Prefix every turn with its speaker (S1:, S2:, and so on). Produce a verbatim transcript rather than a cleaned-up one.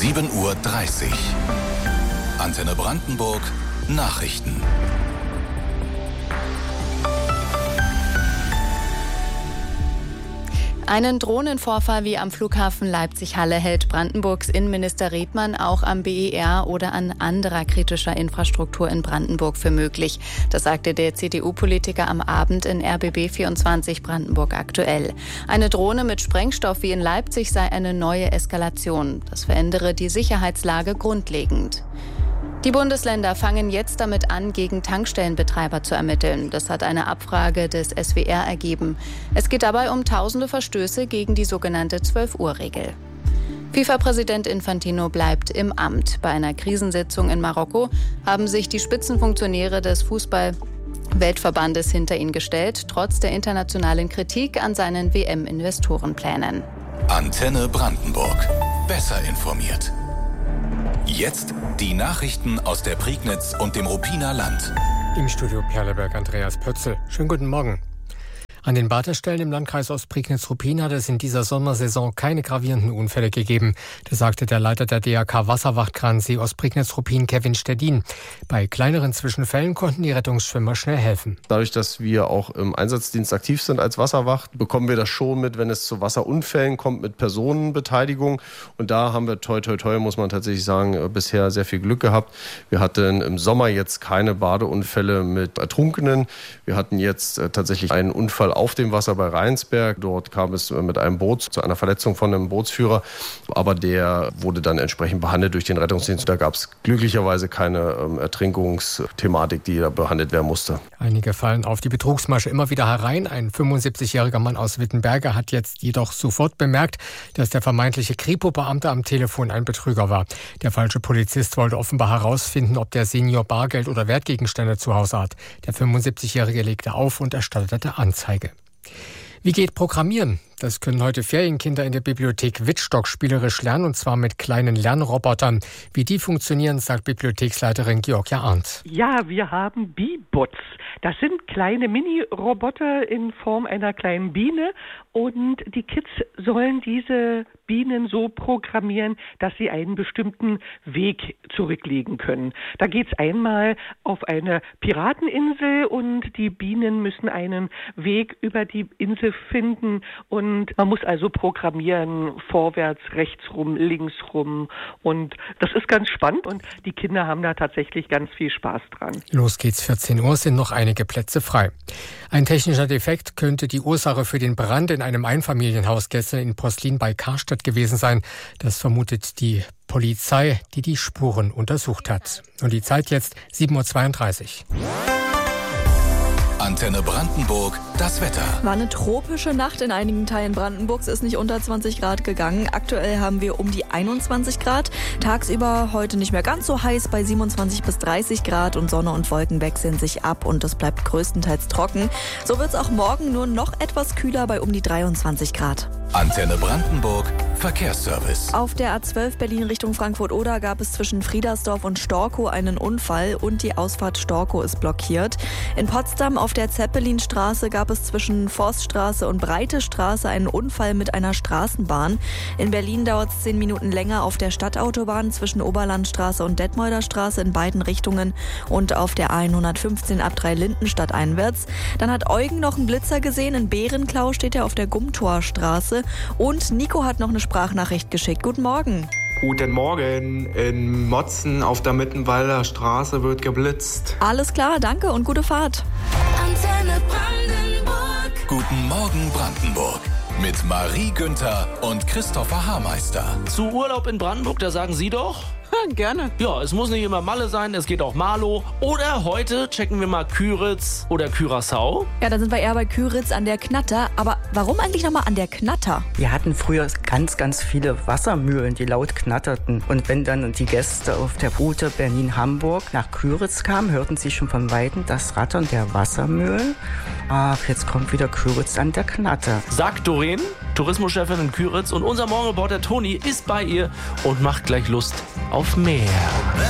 S1: sieben Uhr dreißig. Antenne Brandenburg, Nachrichten.
S2: Einen Drohnenvorfall wie am Flughafen Leipzig-Halle hält Brandenburgs Innenminister Redmann auch am B E R oder an anderer kritischer Infrastruktur in Brandenburg für möglich. Das sagte der C D U-Politiker am Abend in R B B vierundzwanzig Brandenburg aktuell. Eine Drohne mit Sprengstoff wie in Leipzig sei eine neue Eskalation. Das verändere die Sicherheitslage grundlegend. Die Bundesländer fangen jetzt damit an, gegen Tankstellenbetreiber zu ermitteln. Das hat eine Abfrage des S W R ergeben. Es geht dabei um tausende Verstöße gegen die sogenannte zwölf-Uhr-Regel. FIFA-Präsident Infantino bleibt im Amt. Bei einer Krisensitzung in Marokko haben sich die Spitzenfunktionäre des Fußball-Weltverbandes hinter ihn gestellt, trotz der internationalen Kritik an seinen W M-Investorenplänen.
S1: Antenne Brandenburg. Besser informiert. Jetzt die Nachrichten aus der Prignitz und dem Ruppiner Land.
S3: Im Studio Perleberg Andreas Pötzl. Schönen guten Morgen. An den Badestellen im Landkreis Ostprignitz-Ruppin hat es in dieser Sommersaison keine gravierenden Unfälle gegeben. Das sagte der Leiter der D R K Wasserwacht Gransee Ostprignitz-Ruppin, Kevin Stedin. Bei kleineren Zwischenfällen konnten die Rettungsschwimmer schnell helfen.
S4: Dadurch, dass wir auch im Einsatzdienst aktiv sind als Wasserwacht, bekommen wir das schon mit, wenn es zu Wasserunfällen kommt mit Personenbeteiligung. Und da haben wir toi toi toi, muss man tatsächlich sagen, bisher sehr viel Glück gehabt. Wir hatten im Sommer jetzt keine Badeunfälle mit Ertrunkenen. Wir hatten jetzt tatsächlich einen Unfall auf dem Wasser bei Rheinsberg. Dort kam es mit einem Boot zu einer Verletzung von einem Bootsführer. Aber der wurde dann entsprechend behandelt durch den Rettungsdienst. Da gab es glücklicherweise keine ähm, Ertrinkungsthematik, die da behandelt werden musste.
S3: Einige fallen auf die Betrugsmasche immer wieder herein. Ein fünfundsiebzigjähriger Mann aus Wittenberge hat jetzt jedoch sofort bemerkt, dass der vermeintliche Kripo-Beamte am Telefon ein Betrüger war. Der falsche Polizist wollte offenbar herausfinden, ob der Senior Bargeld oder Wertgegenstände zu Hause hat. Der fünfundsiebzigjährige legte auf und erstattete Anzeige. Wie geht Programmieren? Das können heute Ferienkinder in der Bibliothek Wittstock spielerisch lernen, und zwar mit kleinen Lernrobotern. Wie die funktionieren, sagt Bibliotheksleiterin Georgia Arndt.
S5: Ja, wir haben Bee-Bots. Das sind kleine Mini-Roboter in Form einer kleinen Biene, und die Kids sollen diese Bienen so programmieren, dass sie einen bestimmten Weg zurücklegen können. Da geht es einmal auf eine Pirateninsel, und die Bienen müssen einen Weg über die Insel finden, und man muss also programmieren, vorwärts, rechts rum, links rum, und das ist ganz spannend, und die Kinder haben da tatsächlich ganz viel Spaß dran.
S3: Los geht's, vierzehn Uhr, sind noch einige Plätze frei. Ein technischer Defekt könnte die Ursache für den Brand in einem Einfamilienhaus gestern in Poslin bei Karstadt gewesen sein. Das vermutet die Polizei, die die Spuren untersucht hat. Und die Zeit jetzt sieben Uhr zweiunddreißig.
S1: Antenne Brandenburg, das Wetter.
S6: War eine tropische Nacht in einigen Teilen Brandenburgs, ist nicht unter zwanzig Grad gegangen. Aktuell haben wir um die einundzwanzig Grad. Tagsüber heute nicht mehr ganz so heiß bei siebenundzwanzig bis dreißig Grad, und Sonne und Wolken wechseln sich ab und es bleibt größtenteils trocken. So wird es auch morgen nur noch etwas kühler bei um die dreiundzwanzig Grad.
S1: Antenne Brandenburg, Verkehrsservice.
S6: Auf der A zwölf Berlin Richtung Frankfurt-Oder gab es zwischen Friedersdorf und Storkow einen Unfall, und die Ausfahrt Storkow ist blockiert. In Potsdam auf der Zeppelinstraße gab es zwischen Forststraße und Breite Straße einen Unfall mit einer Straßenbahn. In Berlin dauert es zehn Minuten länger auf der Stadtautobahn zwischen Oberlandstraße und Detmolder Straße in beiden Richtungen, und auf der A hundertfünfzehn ab Drei-Lindenstadt einwärts. Dann hat Eugen noch einen Blitzer gesehen. In Bärenklau steht er auf der Gummtorstraße. Und Nico hat noch eine Sprachnachricht geschickt. Guten Morgen.
S7: Guten Morgen. In Motzen auf der Mittenwalder Straße wird geblitzt.
S6: Alles klar, danke und gute Fahrt.
S1: Antenne Brandenburg. Guten Morgen Brandenburg. Mit Marie Günther und Christopher Haarmeister.
S8: Zu Urlaub in Brandenburg, da sagen Sie doch?
S9: Gerne.
S8: Ja, es muss nicht immer Malle sein, es geht auch Marlow. Oder heute checken wir mal Küritz oder Curaçao.
S6: Ja, dann sind wir eher bei Küritz an der Knatter. Aber warum eigentlich nochmal an der Knatter?
S9: Wir hatten früher ganz, ganz viele Wassermühlen, die laut knatterten. Und wenn dann die Gäste auf der Route Berlin-Hamburg nach Küritz kamen, hörten sie schon von Weitem das Rattern der Wassermühlen. Ach, jetzt kommt wieder Küritz an der Knatter.
S8: Sagt Doreen, Tourismuschefin in Küritz. Und unser Morgenreporter Toni ist bei ihr und macht gleich Lust auf mehr.